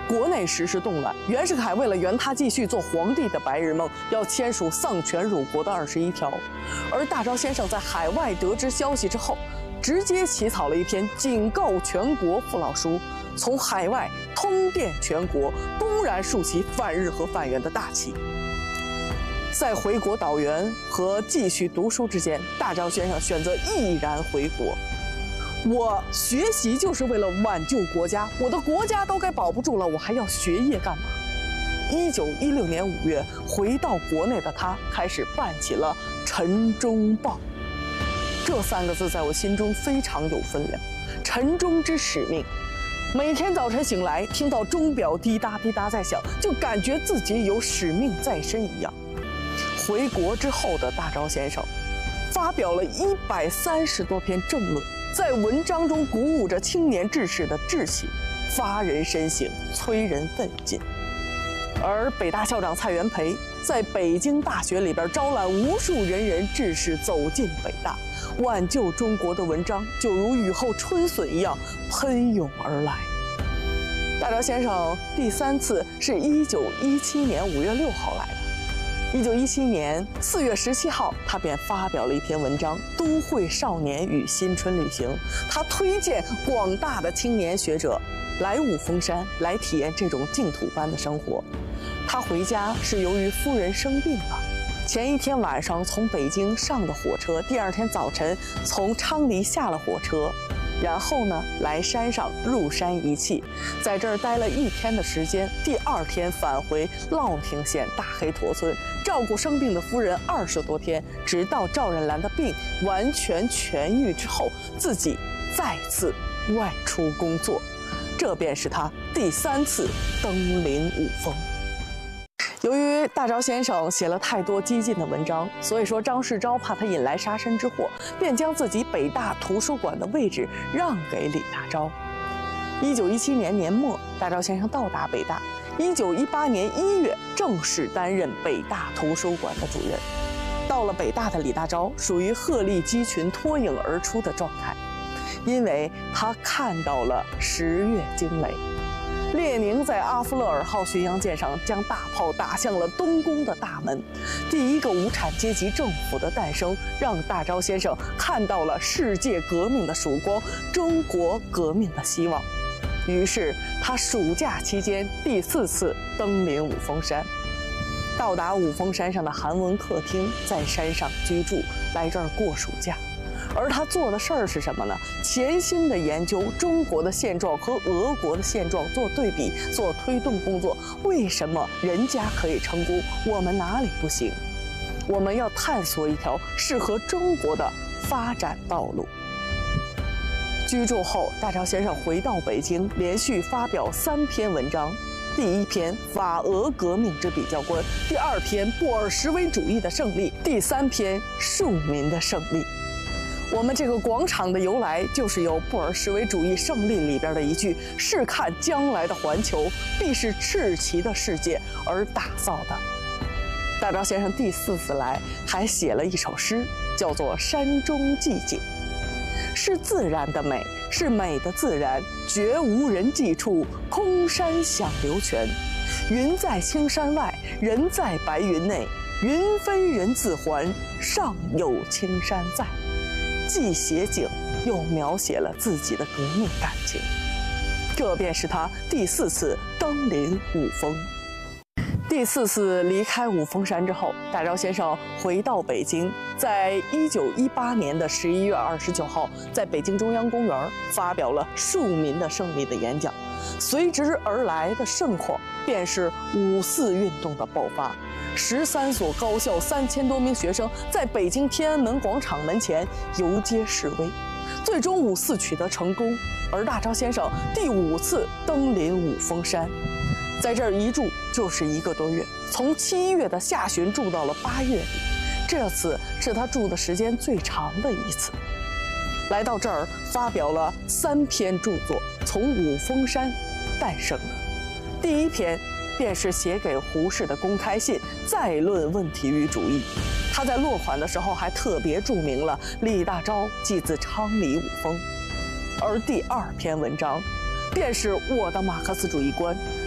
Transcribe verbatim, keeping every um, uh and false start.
国内时事动乱，袁世凯为了圆他继续做皇帝的白日梦，要签署丧权辱国的二十一条。而大钊先生在海外得知消息之后，直接起草了一篇警告全国父老书，从海外通电全国，公然竖起反日和反袁的大旗。在回国导员和继续读书之间，大钊先生选择毅然回国。我学习就是为了挽救国家，我的国家都该保不住了，我还要学业干嘛？一九一六年五月，回到国内的他开始办起了《晨钟报》。这三个字在我心中非常有分量，晨钟之使命。每天早晨醒来，听到钟表滴答滴答在响，就感觉自己有使命在身一样。回国之后的大钊先生，发表了一百三十多篇政论，在文章中鼓舞着青年志士的志气，发人深省，催人奋进。而北大校长蔡元培在北京大学里边招揽无数仁人志士走进北大，挽救中国的文章就如雨后春笋一样喷涌而来。大钊先生第三次是一九一七年五月六号来的。一九一七年四月十七号，他便发表了一篇文章《都会少年与新春旅行》，他推荐广大的青年学者来五峰山，来体验这种净土般的生活。他回家是由于夫人生病了，前一天晚上从北京上的火车，第二天早晨从昌黎下了火车，然后呢来山上入山一气，在这儿待了一天的时间，第二天返回乐亭县大黑驼村，照顾生病的夫人二十多天，直到赵冉兰的病完全痊愈之后，自己再次外出工作。这便是他第三次登临五峰。由于大钊先生写了太多激进的文章，所以说张世钊怕他引来杀身之祸，便将自己北大图书馆的位置让给李大钊。一九一七年年末，大钊先生到达北大。一九一八年一月，正式担任北大图书馆的主任。到了北大的李大钊属于鹤立鸡群、脱颖而出的状态，因为他看到了十月惊雷。列宁在阿夫勒尔号巡洋舰上将大炮打向了东宫的大门，第一个无产阶级政府的诞生，让大钊先生看到了世界革命的曙光，中国革命的希望。于是他暑假期间第四次登临五峰山。到达五峰山上的韩文客厅，在山上居住，来这儿过暑假。而他做的事儿是什么呢？潜心地研究中国的现状和俄国的现状做对比，做推动工作。为什么人家可以成功，我们哪里不行？我们要探索一条适合中国的发展道路。居住后，大钊先生回到北京，连续发表三篇文章。第一篇法俄革命之比较观，第二篇布尔什维主义的胜利，第三篇庶民的胜利。我们这个广场的由来，就是由布尔什维主义胜利里边的一句“试看将来的环球，必是赤旗的世界”而打造的。大钊先生第四次来，还写了一首诗，叫做《山中寂景》，是自然的美，是美的自然，绝无人迹处，空山响流泉。云在青山外，人在白云内，云飞人自还，上有青山在。既写景，又描写了自己的革命感情。这便是他第四次登临五峰。第四次离开五峰山之后，大钊先生回到北京，在一九一八年的十一月二十九号，在北京中央公园发表了《庶民的胜利》的演讲。随之而来的盛况，便是五四运动的爆发。十三所高校三千多名学生在北京天安门广场门前游街示威，最终五四取得成功。而大钊先生第五次登临五峰山，在这儿一住就是一个多月，从七月的下旬住到了八月底，这次是他住的时间最长的一次。来到这儿，发表了三篇著作，从五峰山诞生的。第一篇便是写给胡适的公开信，再论问题与主义。他在落款的时候还特别注明了李大钊即自昌黎五峰。而第二篇文章，便是我的马克思主义观，